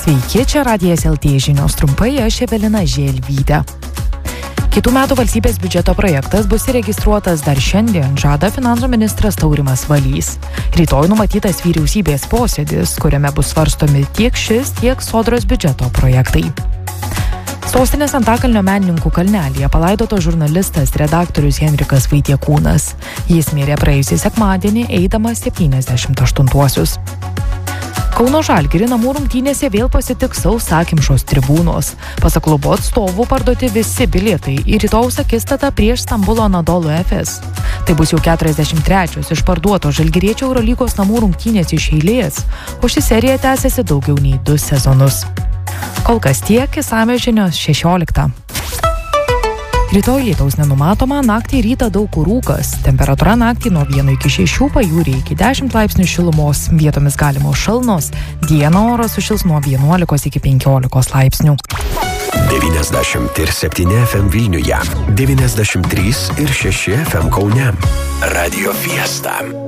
Sveiki, čia Radijas LT žinios trumpai, aš Evelina Želvytė. Kitų metų valstybės biudžeto projektas bus įregistruotas dar šiandien, žada finansų ministras Taurimas Valys. Rytoj numatytas vyriausybės posėdis, kuriame bus svarstomi tiek šis, tiek Sodros biudžeto projektai. Sostinės Antakalnio menininkų kalnelyje palaidotas žurnalistas redaktorius Henrikas Vaitiekūnas. Jis mirė praėjusį sekmadienį, eidamas 78-uosius. Kauno Žalgirį namų rungtynėse vėl pasitiks sausakimšos tribūnos. Pasak klubo atstovų parduoti visi bilietai į rytojaus akistatą prieš Stambulo Anadolu Efes. Tai bus jau 43 išparduotos žalgiriečio Eurolygos namų rungtynės iš eilės, o ši serija tęsiasi daugiau nei 2 sezonus. Kol kas tiek, išsamios žinios 16. Rytoj lietaus nenumatoma, naktį rytą daug kur rūkas. Temperatūra naktį nuo 1 iki 6, pajūryje iki 10 laipsnių šilumos, vietomis galimos šalnos, dieną oras sušils nuo 11 iki 15 laipsnių. 97 FM Vilniuje, 93 ir 6 FM Kaune. Radio Fiesta.